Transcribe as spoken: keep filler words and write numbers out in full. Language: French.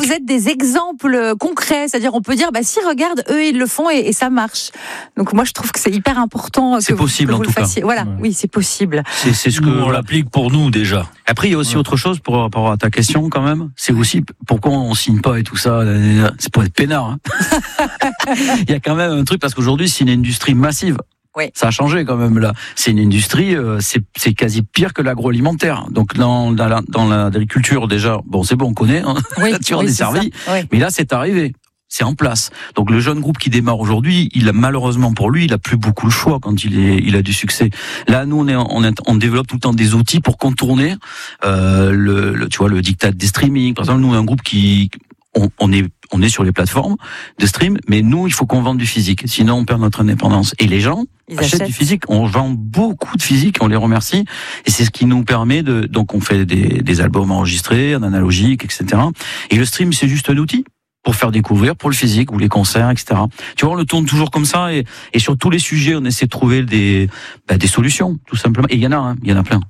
vous êtes des exemples concrets, c'est-à-dire on peut dire, bah si regarde, eux ils le font et, et ça marche. Donc moi je trouve que c'est hyper important. C'est que possible vous, que en vous tout le fassiez. cas. Voilà, Ouais. oui c'est possible. C'est, c'est ce que Nous, on l'applique pour nous déjà. Après, il y a aussi Ouais. autre chose pour rapport à ta question quand même. C'est aussi pourquoi on signe pas et tout ça. C'est pour être peinard. Hein. Il y a quand même un truc parce qu'aujourd'hui c'est une industrie massive. Oui. Ça a changé quand même là. C'est une industrie, euh, c'est, c'est quasi pire que l'agroalimentaire. Donc dans, dans, la, dans l'agriculture déjà, bon c'est bon, on connaît. Hein, Oui, la nature oui, des c'est ça. servis. Oui. Mais là c'est arrivé. C'est en place. Donc le jeune groupe qui démarre aujourd'hui, il a malheureusement pour lui, il a plus beaucoup le choix quand il est, il a du succès. Là, nous, on est, on, est, on développe tout le temps des outils pour contourner euh, le, le, tu vois, le diktat des streaming. Par exemple, nous, on est un groupe qui, on, on est, on est sur les plateformes de stream, mais nous, il faut qu'on vende du physique, sinon on perd notre indépendance. Et les gens Ils achètent, achètent du physique. On vend beaucoup de physique, on les remercie, et c'est ce qui nous permet de. Donc, on fait des, des albums enregistrés, en analogique, et cetera. Et le stream, c'est juste un outil pour faire découvrir, pour le physique ou les concerts, et cetera. Tu vois, on le tourne toujours comme ça, et, et sur tous les sujets, on essaie de trouver des, bah, des solutions, tout simplement. Et il y en a, hein, il y en a plein.